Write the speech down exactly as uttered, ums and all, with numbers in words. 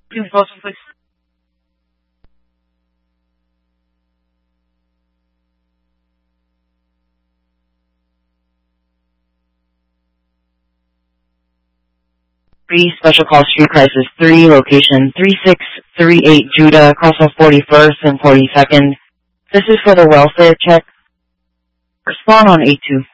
Information, please. Three Special Call Street Crisis three, location three six three eight Judah, crossing forty-first and forty-second. This is for the welfare check. Respond on eight two.